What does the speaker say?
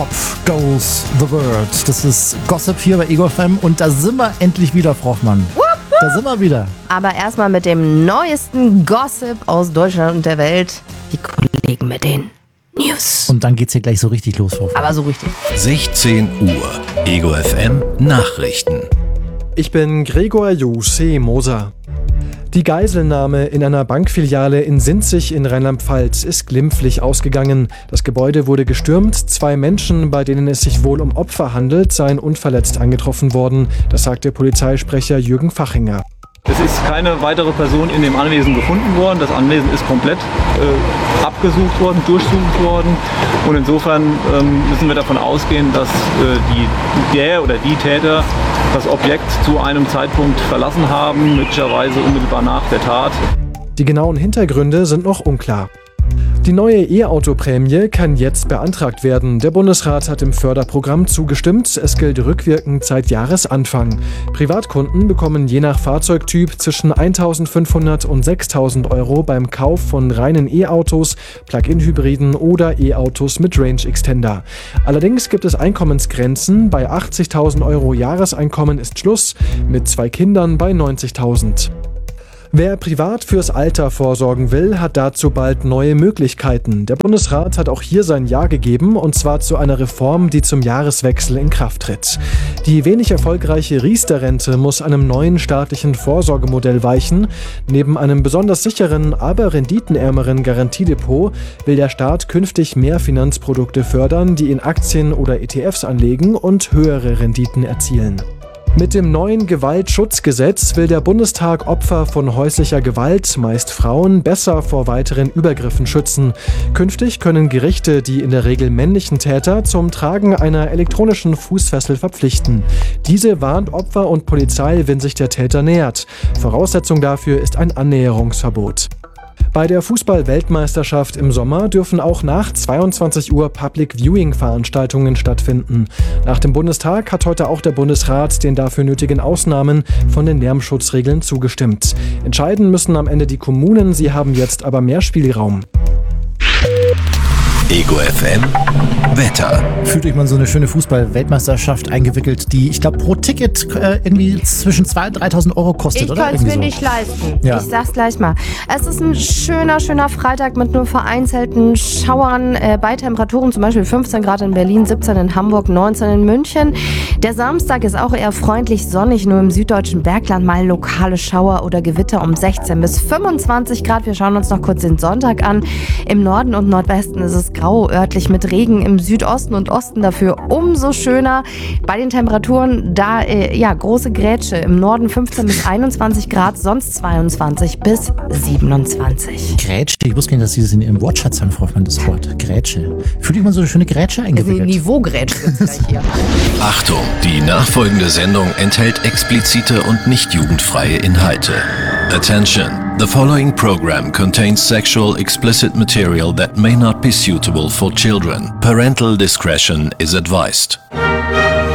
Pop goes the world. Das ist Gossip hier bei Ego FM und da sind wir endlich wieder, Frau Hoffmann. Da sind wir wieder. Aber erstmal mit dem neuesten Gossip aus Deutschland und der Welt. Die Kollegen mit den News. Und dann geht's hier gleich so richtig los, Frau Hoffmann. Aber so richtig. 16 Uhr. Ego FM Nachrichten. Ich bin Gregor Jose Moser. Die Geiselnahme in einer Bankfiliale in Sinzig in Rheinland-Pfalz ist glimpflich ausgegangen. Das Gebäude wurde gestürmt. 2 Menschen, bei denen es sich wohl um Opfer handelt, seien unverletzt angetroffen worden. Das sagte Polizeisprecher Jürgen Fachinger. Es ist keine weitere Person in dem Anwesen gefunden worden. Das Anwesen ist komplett abgesucht worden, durchsucht worden. Und insofern müssen wir davon ausgehen, dass die Täter das Objekt zu einem Zeitpunkt verlassen haben, möglicherweise unmittelbar nach der Tat. Die genauen Hintergründe sind noch unklar. Die neue E-Auto-Prämie kann jetzt beantragt werden. Der Bundesrat hat im Förderprogramm zugestimmt. Es gilt rückwirkend seit Jahresanfang. Privatkunden bekommen je nach Fahrzeugtyp zwischen 1.500 und 6.000 Euro beim Kauf von reinen E-Autos, Plug-in-Hybriden oder E-Autos mit Range-Extender. Allerdings gibt es Einkommensgrenzen. Bei 80.000 Euro Jahreseinkommen ist Schluss, mit 2 Kindern bei 90.000. Wer privat fürs Alter vorsorgen will, hat dazu bald neue Möglichkeiten. Der Bundesrat hat auch hier sein Ja gegeben, und zwar zu einer Reform, die zum Jahreswechsel in Kraft tritt. Die wenig erfolgreiche Riester-Rente muss einem neuen staatlichen Vorsorgemodell weichen. Neben einem besonders sicheren, aber renditenärmeren Garantiedepot will der Staat künftig mehr Finanzprodukte fördern, die in Aktien oder ETFs anlegen und höhere Renditen erzielen. Mit dem neuen Gewaltschutzgesetz will der Bundestag Opfer von häuslicher Gewalt, meist Frauen, besser vor weiteren Übergriffen schützen. Künftig können Gerichte die in der Regel männlichen Täter zum Tragen einer elektronischen Fußfessel verpflichten. Diese warnt Opfer und Polizei, wenn sich der Täter nähert. Voraussetzung dafür ist ein Annäherungsverbot. Bei der Fußball-Weltmeisterschaft im Sommer dürfen auch nach 22 Uhr Public-Viewing-Veranstaltungen stattfinden. Nach dem Bundestag hat heute auch der Bundesrat den dafür nötigen Ausnahmen von den Lärmschutzregeln zugestimmt. Entscheiden müssen am Ende die Kommunen, sie haben jetzt aber mehr Spielraum. Ego FM Wetter. Fühlt euch mal so eine schöne Fußball-Weltmeisterschaft eingewickelt, die, ich glaube, pro Ticket irgendwie zwischen 2.000 und 3.000 Euro kostet, Ich oder? kann es mir nicht leisten. Ja. Ich sag's gleich mal. Es ist ein schöner Freitag mit nur vereinzelten Schauern bei Temperaturen, zum Beispiel 15 Grad in Berlin, 17 in Hamburg, 19 in München. Der Samstag ist auch eher freundlich sonnig, nur im süddeutschen Bergland mal lokale Schauer oder Gewitter um 16 bis 25 Grad. Wir schauen uns noch kurz den Sonntag an. Im Norden und Nordwesten ist es grau, örtlich mit Regen, im Südosten und Osten dafür umso schöner. Bei den Temperaturen da große Grätsche. Im Norden 15 bis 21 Grad, sonst 22 bis 27. Grätsche, ich wusste gar nicht, dass Sie das in Ihrem Wortschatz haben, Frau Hoffmann, das Wort. Grätsche. Fühlt euch mal so eine schöne Grätsche eingewickelt. Niveaugrätsche gibt's gleich hier. Achtung, die nachfolgende Sendung enthält explizite und nicht jugendfreie Inhalte. Attention, the following program contains sexual explicit material that may not be suitable for children. Parental discretion is advised.